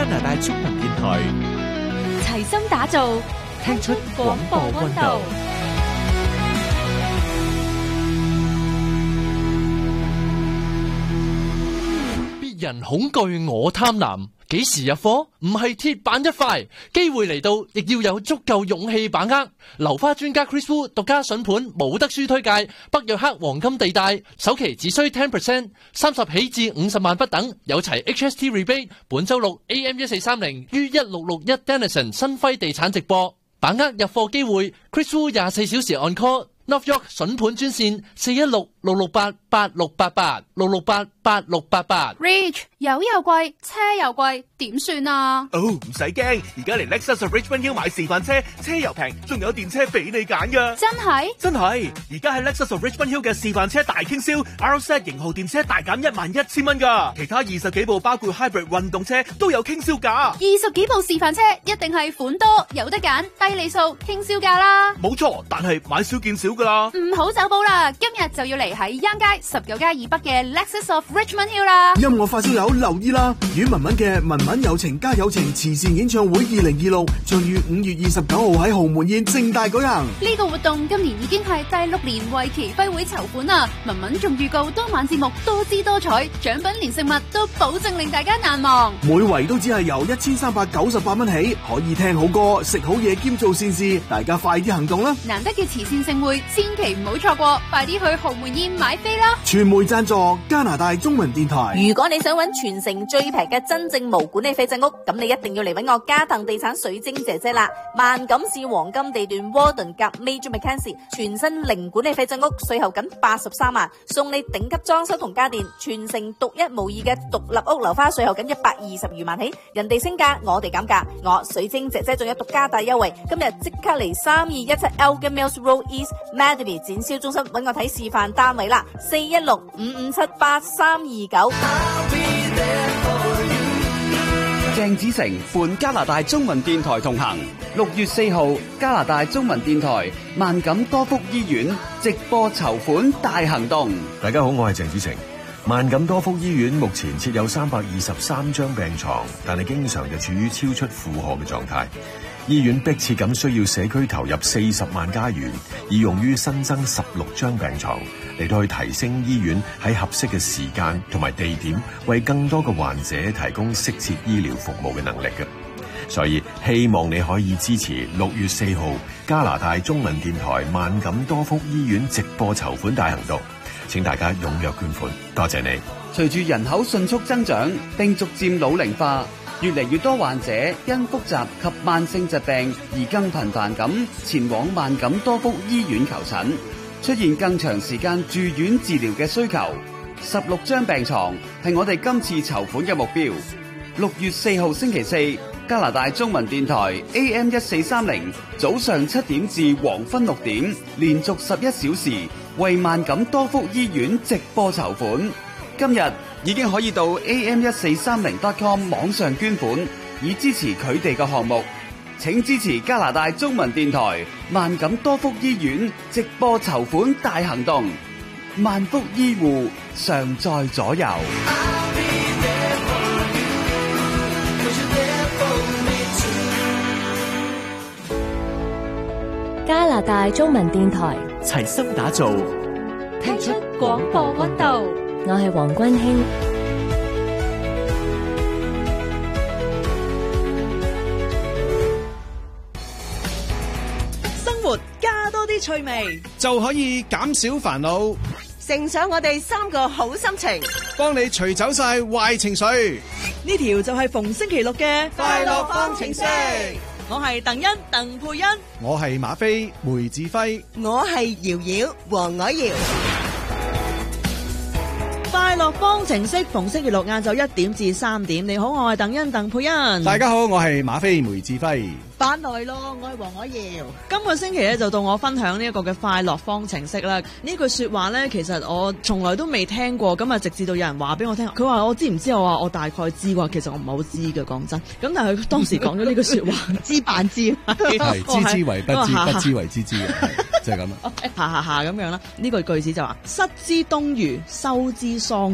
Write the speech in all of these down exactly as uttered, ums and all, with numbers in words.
拿大中文電台， 齊心打造， 聽出廣播溫度。別人恐懼，我貪婪。幾時入伙？唔係鐵板一塊，機會嚟到，亦要有足夠勇氣把握。樓花專家 Chris Wu 獨家筍盤冇得輸推介，北約克黃金地帶，首期只需 百分之十，三十起至五十萬不等，有齊 H S T rebate。本周六 A M 一四三零於一六六一 Denison 新輝地產直播，把握入貨機會。Chris Wu 廿四小時 on call。North York 筍盤專線四一六六六八八六八八六六八八六八八。 Rich 油又貴，車又貴，點算啊？ 哦，唔使驚，而家嚟 Lexus of Richmond Hill 買示範車，車又平，仲有電車俾你揀噶。 真係？ 真係，而家喺 Lexus of Richmond Hill 嘅示範車大傾銷 ，R Z 型號電車大減一萬一千蚊噶，其他二十幾部包括 Hybrid 運動車都有傾銷價。 二十幾部示範車一定係款多，有得揀，低利數，傾銷價啦。 冇錯，但係買少見少噶啦。 唔好走寶啦，今日就要嚟喺央街十九街以北嘅 Lexus of Richmond Hill 啦。 音樂發燒友留意啦，阮文文嘅文文友情加友情慈善演唱會二零二六將於五月二十九號喺豪門宴盛大舉行。 呢個活動今年已經係第六年為期輝會籌款啦。文文仲預告當晚節目多姿多彩，獎品連食物都保證令大家難忘。 每圍都只係由一千三百九十八蚊起，可以聽好歌、食好嘢兼做善事，大家快啲行動啦！ 難得嘅慈善盛會，千祈唔好錯過，快啲去豪門宴買飛啦！ 傳媒贊助加拿大中文電台。 如果你想揾全城最平嘅真正無管理費鎮屋，咁你一定要嚟揾我嘉騰地產水晶姐姐啦！萬錦市黃金地段 Warden 夾 Major Mackenzie 全新零管理費鎮屋，稅後僅八十三萬，送你頂級裝修同家電，全城獨一無二嘅獨立屋樓花，稅後僅一百二十餘萬起，人哋升價，我哋減價，我水晶姐姐仲有獨家大優惠，今日即刻嚟三二一七 Elgin Mills Road East Mademy 展銷中心揾我睇示範單位啦，四一六五五七八三二九。 鄭子誠伴加拿大中文電台同行，六月四號加拿大中文電台萬錦多福醫院直播籌款大行動。 大家好，我係鄭子誠。萬錦多福醫院目前設有三百二十三張病床，但係經常就處於超出負荷嘅狀態。醫院迫切咁需要社區投入四十萬加元，以用於新增十六張病床，嚟到去提升醫院喺合適嘅時間同埋地點，為更多嘅患者提供適切醫療服務嘅能力嘅。所以希望你可以支持六月四號加拿大中文電台萬錦多福醫院直播籌款大行動，請大家踴躍捐款，多謝你。 隨住人口迅速增長並逐漸老齡化，越嚟越多患者因複雜及慢性疾病而更頻繁咁前往萬錦多福醫院求診，出現更長時間住院治療嘅需求。十六張病床係我哋今次籌款嘅目標。六月四號星期四，加拿大中文電台 A M 一四三零早上七點至黃昏六點，連續十一小時為萬錦多福醫院直播籌款。今日已經可以到 A M 一四三零 dot com 網上捐款，以支持佢哋嘅項目。請支持加拿大中文電台萬錦多福醫院直播籌款大行動。萬福醫護常在左右。 加拿大中文電台齊心打造， 聽出廣播溫度。 我係黃君馨。 生活加多啲趣味， 就可以減少煩惱， 乘上我哋三個好心情， 幫你除走晒壞情緒。 呢條就係逢星期六嘅快樂方程式。 我係鄧欣鄧佩欣， 我係馬飛梅志輝， 我係瑤瑤黃凱瑤。快樂方程式逢星期六晏晝一點至三點。你好，我係鄧欣鄧佩欣。 大家好，我係馬飛梅志輝。 翻來咯，我係黃凱瑤。今個星期咧就到我分享呢一個嘅快樂方程式啦。呢句說話咧，其實我從來都未聽過，咁啊直至到有人話俾我聽，佢話我知唔知，我話我大概知喎，其實我唔係好知嘅，講真。咁但係佢當時講咗呢句說話，知扮知， 係知之為不知，不知為知知嘅，就係咁啦。 下下下咁樣啦。呢句句子就話：失之東隅，收之桑榆。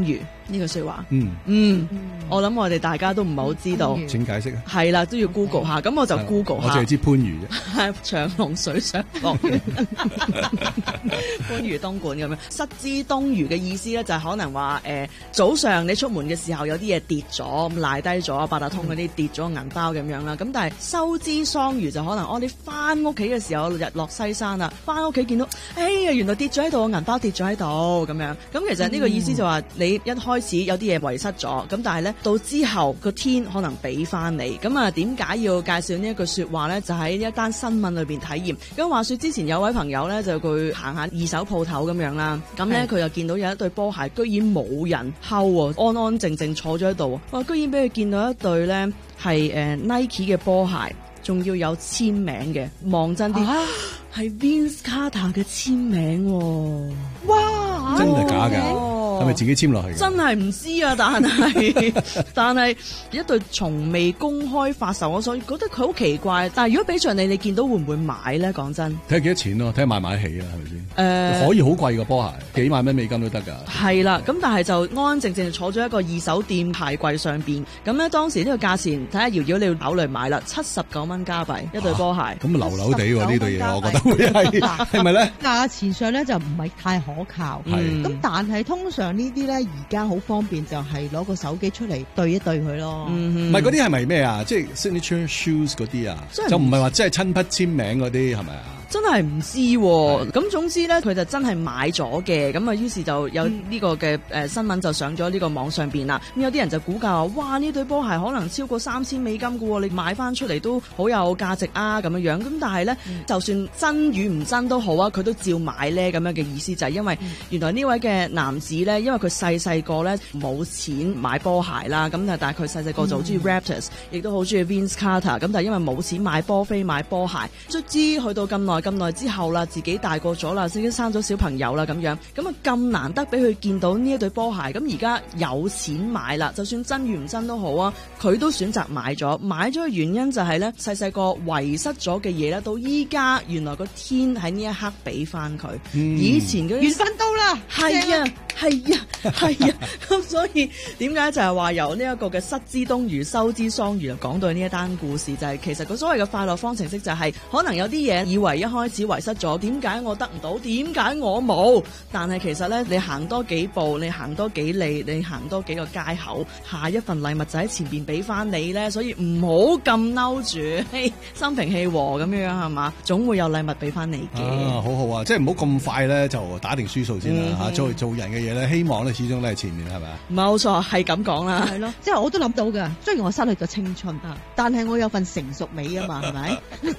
呢個説話？ 嗯嗯，我諗我哋大家都唔係好知道。 請解釋啊。 係啦，都要 Google 下，咁我就 Google 下。 我淨係知番禺啫。 係長隆水上樂園，番禺東莞咁樣。失之東隅嘅意思咧，就係可能話誒、呃、早上你出門嘅時候有啲嘢跌咗，咁賴低咗，八達通嗰啲跌咗銀包咁樣啦。咁但係收之桑榆就可能哦，你翻屋企嘅時候日落西山啦，翻屋企見到，哎呀原來跌咗喺度，銀包跌咗喺度咁樣。咁其實呢個意思就話你一開始有啲嘢遺失咗，咁但係咧到之後個天可能俾翻你。咁啊點解要介紹呢一句説話咧？就喺一單新聞裏邊體驗。咁話說之前有位朋友咧，就佢行下二手鋪頭咁樣啦，咁咧佢又見到有一對波鞋，居然冇人睺喎，安安靜靜坐咗喺度。哇！居然俾佢見到一對咧係誒 Nike 嘅波鞋，仲要有簽名嘅，望真啲係 Vince Carter 嘅簽名喎。哇！ 真係假㗎？係咪自己簽落去？ 真係唔知啊，但係但係一對從未公開發售，我所以覺得佢好奇怪。但係如果俾着你，你見到會唔會買咧？講真， 睇下幾多錢咯，睇下買唔買得起啦，係咪先？誒、 呃， 可以好貴個波鞋，幾萬蚊美金都得㗎。 係啦，咁但係就安安靜靜坐咗一個二手店鞋櫃上邊。咁咧當時呢個價錢，睇下瑤瑤你要考慮買啦，七十九蚊加幣一對波鞋。 咁流流地喎呢對嘢，我覺得會係係咪咧？ 價錢上咧就唔係太可靠。 係咁、嗯，但係通常呢啲咧而家好方便，就係攞個手機出嚟對一對佢咯。 唔係嗰啲係咪咩啊？即係 signature shoes 嗰啲啊？就唔係話即係親筆簽名嗰啲係咪啊？ 真係唔知喎，咁總之咧，佢就真係買咗嘅，咁啊，於是就有呢個嘅誒新聞就上咗呢個網上邊啦。咁有啲人就估價話，哇！呢對波鞋可能超過三千美金㗎喎，你買翻出嚟都好有價值啊咁樣樣。咁但係咧，嗯、就算真與唔真都好啊，佢都照買咧咁樣嘅意思就係因為原來呢位嘅男子咧，因為佢細細個咧冇錢買波鞋啦，咁但係佢細細個就好中意 Raptors，亦都好中意 Vince Carter，咁但係因為冇錢買波飛買波鞋，卒之去到咁耐。咁耐之後啦，自己大個咗啦，已經生咗小朋友啦，咁樣咁啊咁難得俾佢見到呢一對波鞋，咁而家有錢買啦，就算真與唔真都好啊，佢都選擇買咗。買咗嘅原因就係咧，細細個遺失咗嘅嘢咧，到依家原來個天喺呢一刻俾翻佢。以前嗰啲緣分到啦， 係啊係啊係啊，咁所以點解就係話由呢一個嘅失之東隅收之桑榆講到呢一單故事，就係、是、其實個所謂嘅快樂方程式就係、是、可能有啲嘢以為一開始遺失咗，點解我得唔到？點解我冇？但係其實咧，你行多幾步，你行多幾里，你行多幾個街口，下一份禮物就喺前邊俾翻你咧。所以唔好咁嬲住，嘿，心平氣和咁樣係嘛，總會有禮物俾翻你嘅。 啊，好好啊，即係唔好咁快咧就打定輸數先啦嚇。做做人嘅嘢咧，希望咧始終咧係前面係咪？ 冇錯，係咁講啦。 係咯，即係我都諗到㗎。雖然我失去咗青春啊，但係我有份成熟美啊嘛，係咪？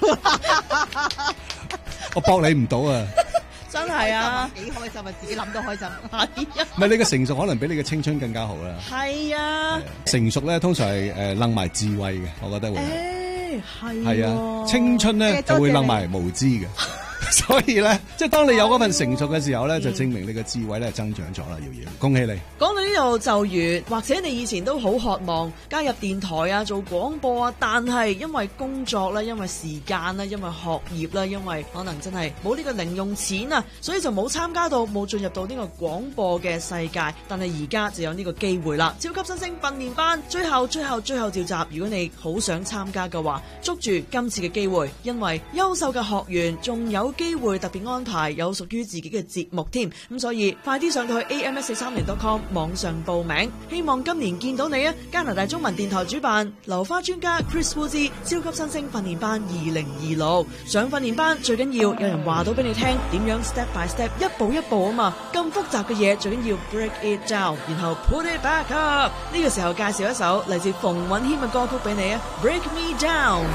我駁你唔到啊！ 真係啊， 幾開心啊！自己諗都開心。係啊， 唔係你嘅成熟可能比你嘅青春更加好啦。 係啊， 成熟咧通常係誒擸埋智慧嘅，我覺得會。 誒係。 係啊，青春咧就會擸埋無知嘅。所以咧，即係當你有嗰份成熟嘅時候咧，就證明你嘅智慧咧增長咗啦，瑤瑤，恭喜你！ 講到呢度就完，或者你以前都好渴望加入電台啊，做廣播啊，但係因為工作啦，因為時間啦，因為學業啦，因為可能真係冇呢個零用錢啊，所以就冇參加到，冇進入到呢個廣播嘅世界。但係而家就有呢個機會啦！超級新星訓練班最後、最後、最後召集，如果你好想參加嘅話，捉住今次嘅機會，因為優秀嘅學員仲有機會特別安排有屬於自己嘅節目添，咁所以快啲上到去 A M 一四三零 dot com 網上報名，希望今年見到你啊！加拿大中文電台主辦流花專家 Chris Woods 超級新星訓練班二零二六，上訓練班最緊要有人話到俾你聽點樣 step by step 一步一步啊嘛，咁複雜嘅嘢最緊要 break it down， 然後 put it back up。呢個時候介紹一首嚟自馮允謙嘅歌曲俾你啊 ，Break Me Down。